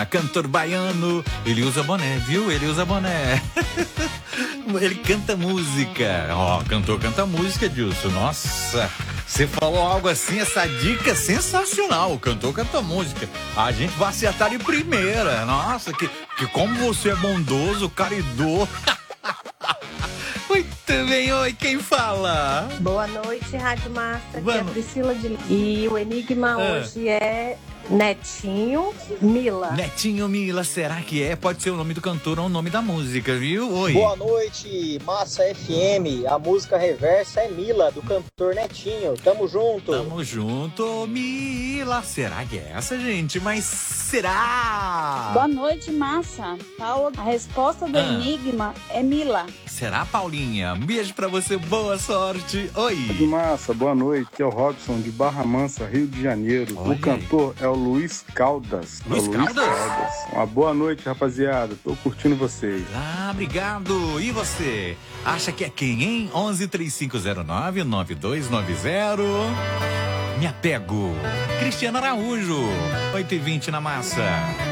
Cantor baiano, ele usa boné, viu? Ele usa boné. Ele canta música. Ó, cantor canta música, Dilson. Nossa, você falou algo assim, essa dica é sensacional. O cantor canta música. A gente vai acertar de primeira. Nossa, que como você é bondoso, caridoso. Muito bem, oi, quem fala? Boa noite, Rádio Massa, aqui é a Priscila de... E o enigma hoje é Netinho Mila. Netinho Mila, será que é? Pode ser o nome do cantor ou o nome da música, viu? Oi. Boa noite, Massa FM. A música reversa é Mila, do cantor Netinho. Tamo junto. Tamo junto, Mila. Será que é essa, gente? Mas será? Boa noite, Massa. Paula, a resposta do enigma é Mila. Será, Paulinha? Um beijo pra você, boa sorte. Oi. Massa, boa noite. Aqui é o Robson de Barra Mansa, Rio de Janeiro. Oi. O cantor é o Luiz Caldas. Luiz Caldas? Uma boa noite, rapaziada. Tô curtindo vocês. Ah, obrigado. E você? Acha que é quem, hein? 113509-9290. Me apego. Cristiano Araújo. 8h20 na Massa.